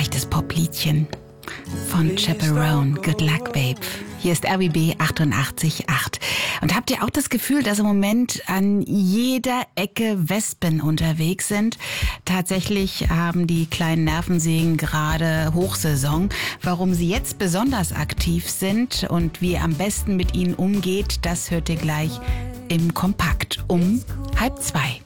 leichtes Popliedchen von Chaperone, Good Luck Babe. Hier ist RBB 88.8. Und habt ihr auch das Gefühl, dass im Moment an jeder Ecke Wespen unterwegs sind? Tatsächlich haben die kleinen Nervensägen gerade Hochsaison. Warum sie jetzt besonders aktiv sind und wie ihr am besten mit ihnen umgeht, das hört ihr gleich im Kompakt um 1:30.